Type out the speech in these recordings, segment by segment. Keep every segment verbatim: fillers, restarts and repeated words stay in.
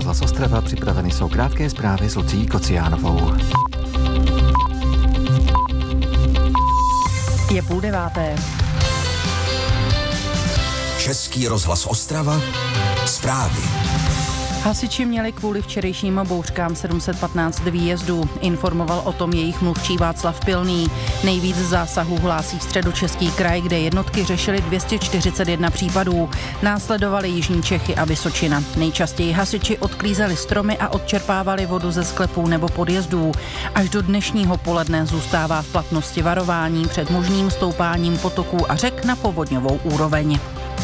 rozhlas Ostrava, připraveny jsou krátké zprávy s Lucí Kociánovou. Je půl deváté. Český rozhlas Ostrava, zprávy. Hasiči měli kvůli včerejším bouřkám sedm set patnáct výjezdů. Informoval o tom jejich mluvčí Václav Pilný. Nejvíc zásahů hlásí Středočeský kraj, kde jednotky řešily dvě stě čtyřicet jedna případů. Následovaly jižní Čechy a Vysočina. Nejčastěji hasiči odklízeli stromy a odčerpávali vodu ze sklepů nebo podjezdů. Až do dnešního poledne zůstává v platnosti varování před možným stoupáním potoků a řek na povodňovou úroveň.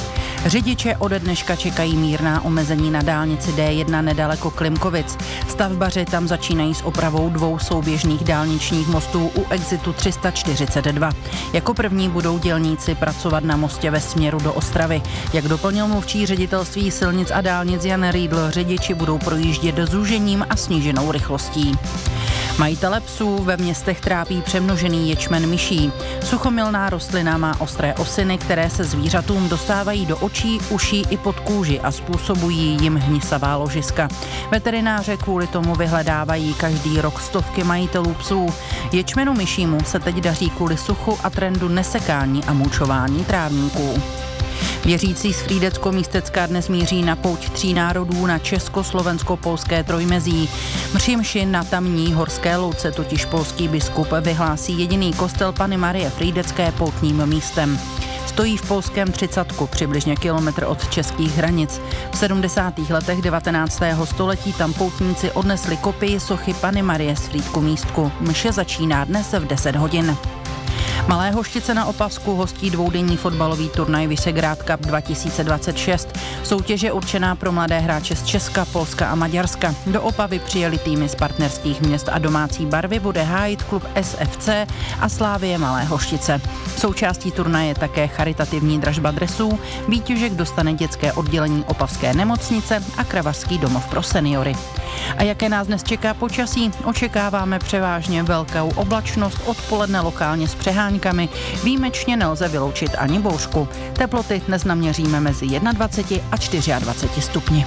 Řidiče ode dneška čekají mírná omezení na dálnici D jedna nedaleko Klimkovic. Stavbaři tam začínají s opravou dvou souběžných dálničních mostů u exitu tři sta čtyřicet dva. Jako první budou dělníci pracovat na mostě ve směru do Ostravy. Jak doplnil mluvčí ředitelství silnic a dálnic Jan Riedl, řidiči budou projíždět zúžením a sníženou rychlostí. Majitele psů ve městech trápí přemnožený ječmen myší. Suchomilná rostlina má ostré osiny, které se zvířatům dostávají do očí, uší i pod kůži a způsobují jim hnisavá ložiska. Veterináře kvůli tomu vyhledávají každý rok stovky majitelů psů. Ječmenu myšímu se teď daří kvůli suchu a trendu nesekání a mulčování trávníků. Věřící z Frýdecko-Místecka dnes míří na pouť tří národů na česko-slovensko-polské trojmezí. Mši mši na tamní horské louce totiž polský biskup vyhlásí jediný kostel Panny Marie Frýdecké poutním místem. Stojí v polském Třicatku, přibližně kilometr od českých hranic. V sedmdesátých letech devatenáctého století tam poutníci odnesli kopii sochy Panny Marie z Frýdku-Místku. Mše začíná dnes v deset hodin. Malé Hoštice na Opavsku hostí dvoudenní fotbalový turnaj Visegrad Cup dva tisíce dvacet šest. Soutěže určená pro mladé hráče z Česka, Polska a Maďarska. Do Opavy přijeli týmy z partnerských měst a domácí barvy bude hájit klub S F C a Slavie Malé Hoštice. Součástí turnaje je také charitativní dražba dresů, výtěžek dostane dětské oddělení Opavské nemocnice a Kravařský domov pro seniory. A jaké nás dnes čeká počasí? Očekáváme převážně velkou oblačnost, odpoledne lokálně s přeháňkami. Výjimečně nelze vyloučit ani bouřku. Teploty dnes naměříme mezi dvacet jedna a dvacet čtyři stupni.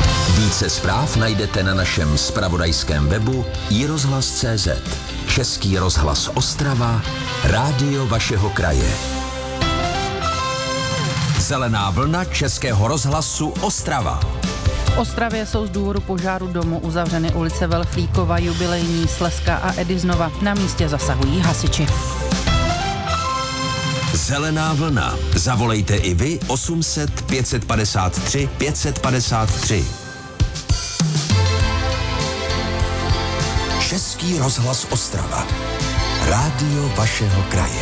Více zpráv najdete na našem zpravodajském webu i rozhlas tečka cé zet. Český rozhlas Ostrava, rádio vašeho kraje. Zelená vlna Českého rozhlasu Ostrava. V Ostravě jsou z důvodu požáru domu uzavřeny ulice Velflíkova, Jubilejní, Slezská a Ediznova. Na místě zasahují hasiči. Zelená vlna. Zavolejte i vy osm set pět set padesát tři pět set padesát tři. Český rozhlas Ostrava. Rádio vašeho kraje.